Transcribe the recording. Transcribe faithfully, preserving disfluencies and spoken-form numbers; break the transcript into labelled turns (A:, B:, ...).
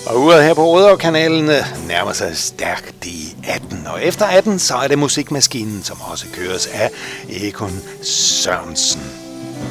A: Og uret her på Rødovre-kanalen nærmer sig stærkt de atten. Og efter atten, så er det musikmaskinen, som også køres af Egon Sørensen.